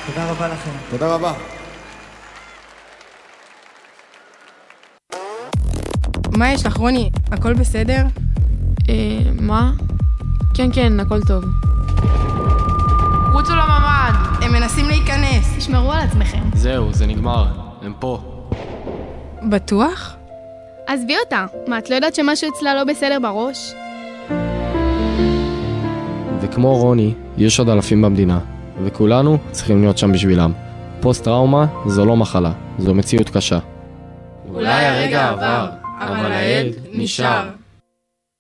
תודה רבה לכם. תודה רבה. מה יש לך, רוני? הכל בסדר? מה? כן, הכל טוב. רוצו לממ"ד! הם מנסים להיכנס. תשמרו על עצמכם. זהו, זה נגמר. הם פה. בטוח? עזבי אותה. מה, את לא יודעת שמשהו אצלה לא בסדר בראש? וכמו רוני, יש עוד אלפים במדינה, וכולנו צריכים להיות שם בשבילם. פוסט-טראומה זו לא מחלה, זו מציאות קשה. אולי הרגע עבר, אבל העד נשאר.